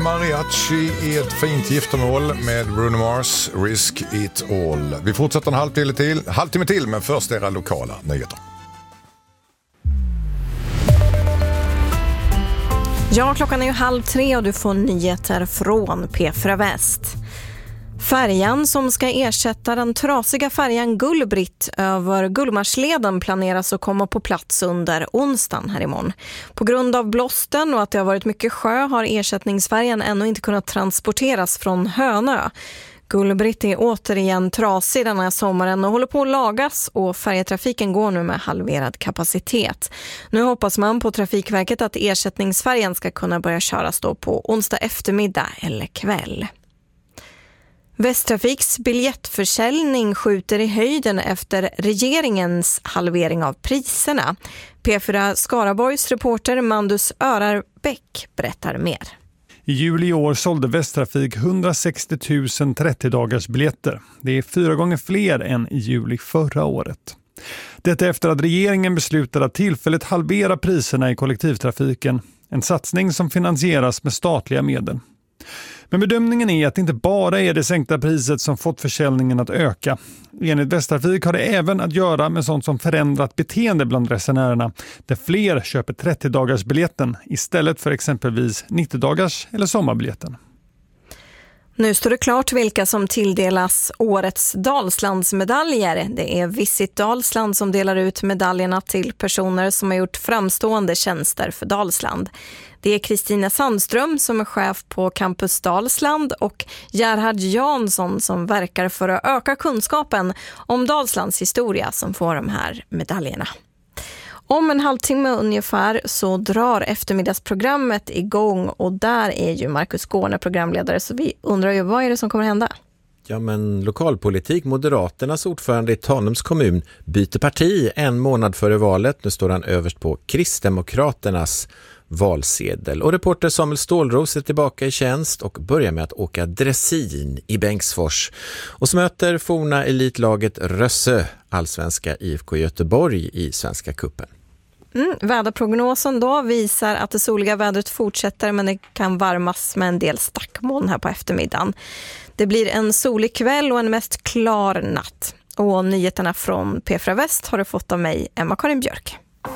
Mariachi i ett fint giftermål med Bruno Mars, Risk It All. Vi fortsätter en halvtimme till, men först era lokala nyheter. Ja, klockan är ju 2:30 och du får nyheter från P4 Väst. Färjan som ska ersätta den trasiga färjan Gullbritt över Gullmarsleden planeras att komma på plats under onsdagen här imorgon. På grund av blåsten och att det har varit mycket sjö har ersättningsfärjan ännu inte kunnat transporteras från Hönö. Gullbritt är återigen trasig den här sommaren och håller på att lagas, och färjetrafiken går nu med halverad kapacitet. Nu hoppas man på Trafikverket att ersättningsfärjan ska kunna börja köras då på onsdag eftermiddag eller kväll. Västtrafiks biljettförsäljning skjuter i höjden efter regeringens halvering av priserna. P4 Skaraborgs reporter Mandus Örarbäck berättar mer. I juli i år sålde Västtrafik 160 000 30-dagars biljetter. Det är 4 gånger fler än i juli förra året. Detta efter att regeringen beslutade att tillfälligt halvera priserna i kollektivtrafiken. En satsning som finansieras med statliga medel. Men bedömningen är att det inte bara är det sänkta priset som fått försäljningen att öka. Enligt Västtrafik har det även att göra med sånt som förändrat beteende bland resenärerna, där fler köper 30-dagars biljetten istället för exempelvis 90-dagars eller sommarbiljetten. Nu står det klart vilka som tilldelas årets Dalslandsmedaljer. Det är Visit Dalsland som delar ut medaljerna till personer som har gjort framstående tjänster för Dalsland. Det är Kristina Sandström som är chef på Campus Dalsland och Gerhard Jansson som verkar för att öka kunskapen om Dalslands historia som får de här medaljerna. Om en halvtimme ungefär så drar eftermiddagsprogrammet igång, och där är ju Marcus Gårne programledare, så vi undrar ju vad är det som kommer hända? Ja, men lokalpolitik, Moderaternas ordförande i Tanums kommun byter parti en månad före valet. Nu står han överst på Kristdemokraternas valsedel. Och reporter Samuel Stålros är tillbaka i tjänst och börjar med att åka dressin i Bengtsfors. Och så möter forna elitlaget Rössö, allsvenska IFK Göteborg i Svenska cupen. Väderprognosen då visar att det soliga vädret fortsätter, men det kan varmas med en del stackmoln här på eftermiddagen. Det blir en solig kväll och en mest klar natt. Och nyheterna från P4 Väst har du fått av mig, Emma-Karin Björk.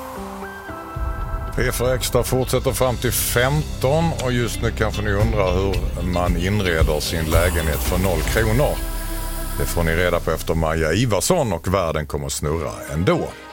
P4 Extra fortsätter fram till 15, och just nu kanske ni undrar hur man inreder sin lägenhet för 0 kronor. Det får ni reda på efter Maja Ivarsson, och världen kommer snurra ändå.